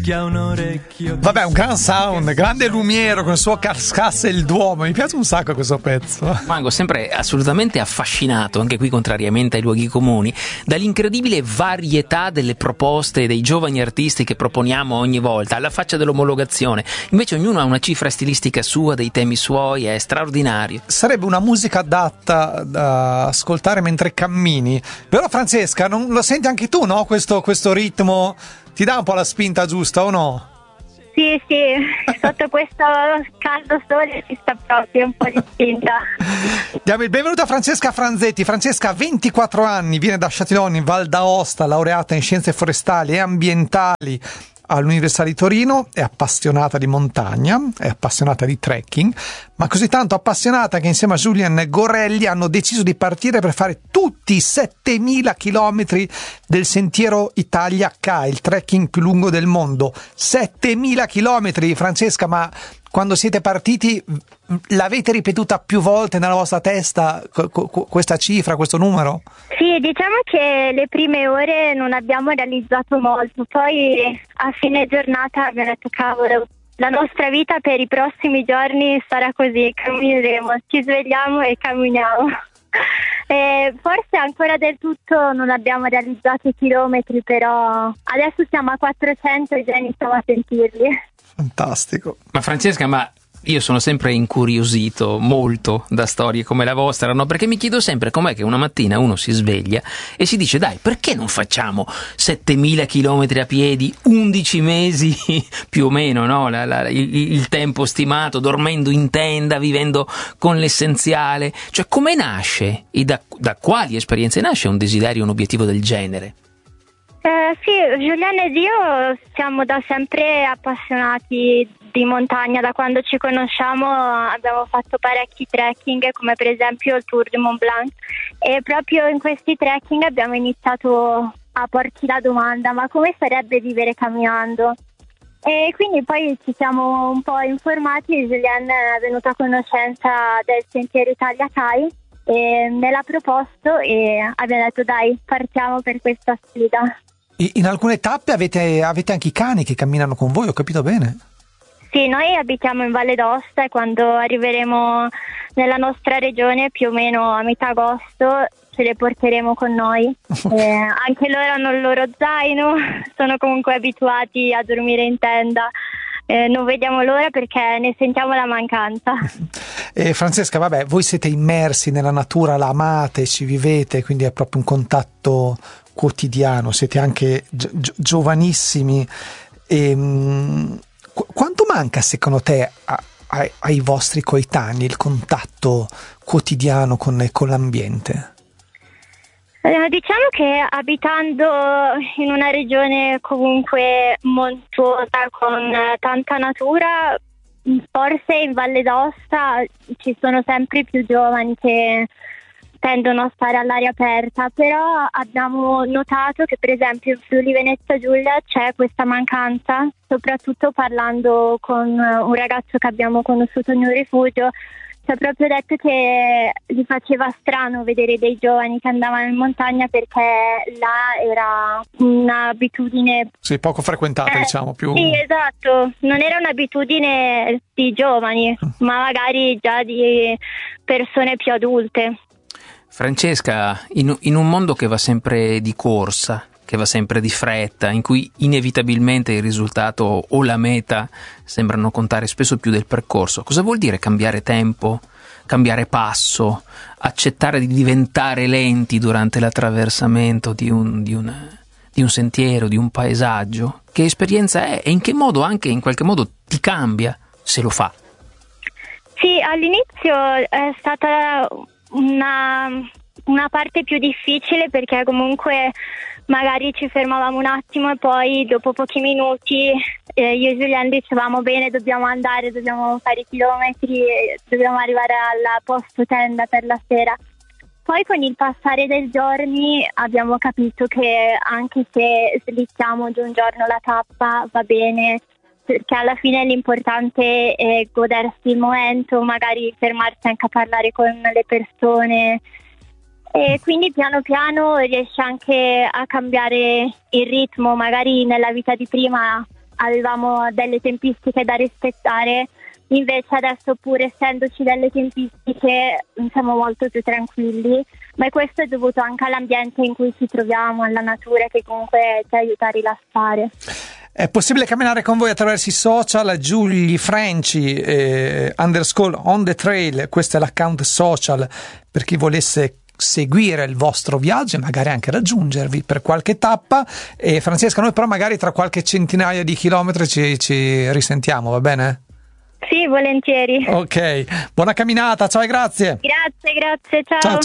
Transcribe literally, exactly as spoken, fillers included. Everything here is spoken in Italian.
ha un orecchio. Vabbè, un gran sound, grande Lumiero con il suo Cascasse il Duomo. Mi piace un sacco questo pezzo. Rimango sempre assolutamente affascinato, anche qui contrariamente ai luoghi comuni, dall'incredibile varietà delle proposte dei giovani artisti che proponiamo ogni volta, alla faccia dell'omologazione. Invece ognuno ha una cifra stilistica sua, dei temi suoi, è straordinario. Sarebbe una musica adatta da ascoltare mentre cammini. Vero Francesca? Non lo senti anche tu, no? Questo, questo ritmo ti dà un po' la spinta giusta o no? Sì, sì, sotto questo caldo sole ci sta proprio un po' di spinta. Diamo il benvenuto a Francesca Franzetti. Francesca ha ventiquattro anni, viene da Châtillon in Val d'Aosta, laureata in scienze forestali e ambientali all'Università di Torino, è appassionata di montagna, è appassionata di trekking, ma così tanto appassionata che insieme a Julien Gorelli hanno deciso di partire per fare tutti i settemila chilometri del Sentiero Italia K, il trekking più lungo del mondo. settemila chilometri, Francesca, ma quando siete partiti l'avete ripetuta più volte nella vostra testa questa cifra, questo numero? Sì, diciamo che le prime ore non abbiamo realizzato molto, poi a fine giornata abbiamo detto cavolo, la nostra vita per i prossimi giorni sarà così, cammineremo, ci svegliamo e camminiamo. E forse ancora del tutto non abbiamo realizzato i chilometri, però adesso siamo a quattrocento e già iniziamo a sentirli. Fantastico. Ma Francesca, ma io sono sempre incuriosito molto da storie come la vostra, no? Perché mi chiedo sempre com'è che una mattina uno si sveglia e si dice dai, perché non facciamo settemila chilometri a piedi, undici mesi più o meno, no? La, la, il, il tempo stimato, dormendo in tenda, vivendo con l'essenziale. Cioè, come nasce e da, da quali esperienze nasce un desiderio, un obiettivo del genere? Eh, sì, Giuliano ed io siamo da sempre appassionati di montagna, da quando ci conosciamo abbiamo fatto parecchi trekking, come per esempio il Tour du Mont Blanc, e proprio in questi trekking abbiamo iniziato a porci la domanda: ma come sarebbe vivere camminando? E quindi poi ci siamo un po' informati, Giuliano è venuto a conoscenza del Sentiero Italia K e me l'ha proposto e abbiamo detto dai, partiamo per questa sfida. In alcune tappe avete, avete anche i cani che camminano con voi, ho capito bene? Sì, noi abitiamo in Valle d'Aosta e quando arriveremo nella nostra regione, più o meno a metà agosto, ce le porteremo con noi. Eh, anche loro hanno il loro zaino, sono comunque abituati a dormire in tenda. Eh, non vediamo l'ora perché ne sentiamo la mancanza. Eh, Francesca, vabbè, voi siete immersi nella natura, la amate, ci vivete, quindi è proprio un contatto quotidiano, siete anche gi- gi- giovanissimi. E, mh, qu- quanto manca secondo te a, a, ai vostri coetanei il contatto quotidiano con, con l'ambiente? Eh, diciamo che abitando in una regione comunque montuosa con eh, tanta natura, forse in Valle d'Aosta ci sono sempre più giovani che tendono a stare all'aria aperta, però abbiamo notato che per esempio in Friuli Venezia Giulia c'è questa mancanza, soprattutto parlando con un ragazzo che abbiamo conosciuto in un rifugio. Ci ha proprio detto che gli faceva strano vedere dei giovani che andavano in montagna perché là era un'abitudine... Sì, poco frequentata, eh, diciamo, più... Sì, esatto, non era un'abitudine di giovani, ma magari già di persone più adulte. Francesca, in, in un mondo che va sempre di corsa, che va sempre di fretta, in cui inevitabilmente il risultato o la meta sembrano contare spesso più del percorso, cosa vuol dire cambiare tempo, cambiare passo, accettare di diventare lenti durante l'attraversamento di un, di un, di un sentiero, di un paesaggio? Che esperienza è e in che modo anche in qualche modo ti cambia, se lo fa? Sì, all'inizio è stata una, una parte più difficile perché comunque magari ci fermavamo un attimo e poi dopo pochi minuti eh, io e Giuliano dicevamo bene, dobbiamo andare, dobbiamo fare i chilometri, dobbiamo arrivare al posto tenda per la sera. Poi con il passare dei giorni abbiamo capito che anche se slittiamo di un giorno la tappa va bene, perché alla fine l'importante è godersi il momento, magari fermarsi anche a parlare con le persone. E quindi piano piano riesci anche a cambiare il ritmo, magari nella vita di prima avevamo delle tempistiche da rispettare, invece adesso, pur essendoci delle tempistiche, siamo molto più tranquilli, ma questo è dovuto anche all'ambiente in cui ci troviamo, alla natura che comunque ci aiuta a rilassare. È possibile camminare con voi attraverso i social, Giulia Franci eh, underscore on the trail, questo è l'account social per chi volesse seguire il vostro viaggio e magari anche raggiungervi per qualche tappa. E Francesca, noi però magari tra qualche centinaia di chilometri ci, ci risentiamo, va bene? Sì, volentieri. Ok, buona camminata, ciao e grazie. Grazie, grazie, ciao. Ciao, ciao.